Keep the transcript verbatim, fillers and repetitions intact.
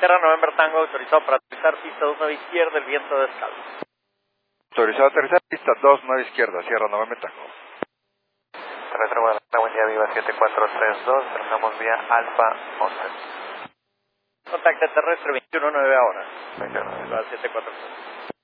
Sierra November Tango, autorizado para aterrizar pista dos nueve izquierda, el viento descalzo. Autorizado a aterrizar pista dos nueve izquierda, Sierra November Tango. Terrestre Guadalajara, buen día, Viva siete cuatro tres dos, trazamos vía Alfa once. Contacto terrestre veintiuno nueve ahora. veintiuno. Viva siete cuatro tres.